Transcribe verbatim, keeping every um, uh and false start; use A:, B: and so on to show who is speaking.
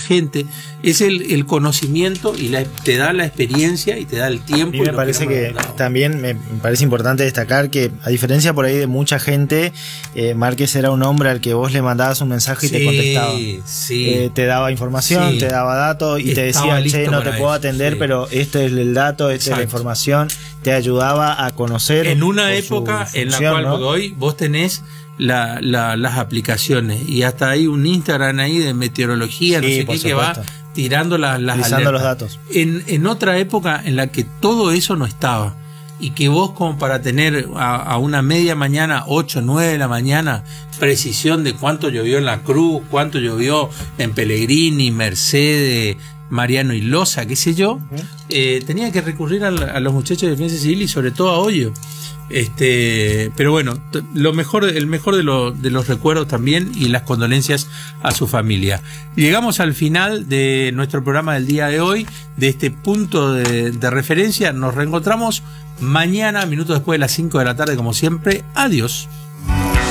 A: gente, es el, el conocimiento y la, te da la experiencia y te da el tiempo.
B: Y me parece que, que también me parece importante destacar que, a diferencia por ahí de mucha gente, eh, Márquez era un hombre al que vos le mandabas un mensaje y
A: sí,
B: te contestaba.
A: Sí.
B: Eh, te daba información, sí. te daba datos y
A: Estaba
B: te decía, che, no te puedo
A: eso,
B: atender,
A: sí.
B: pero este es el dato, esta es la información. Te ayudaba a conocer.
A: En una época su, su en función, la cual, ¿no? Porque hoy vos tenés La, la, las aplicaciones y hasta hay un Instagram ahí de meteorología, sí, no sé qué, que va tirando las, las alertas.
B: Los datos.
A: En, en otra época en la que todo eso no estaba y que vos, como para tener a, a una media mañana, ocho, nueve de la mañana, precisión de cuánto llovió en La Cruz, cuánto llovió en Pellegrini, Mercedes, Mariano y Loza, qué sé yo, uh-huh. eh, tenía que recurrir a, a los muchachos de Defensa Civil y sobre todo a Hoyo. Este, pero bueno, lo mejor, el mejor de, lo, de los recuerdos también y las condolencias a su familia. Llegamos al final de nuestro programa del día de hoy, de este punto de, de referencia. Nos reencontramos mañana, minutos después de las cinco de la tarde, como siempre. Adiós.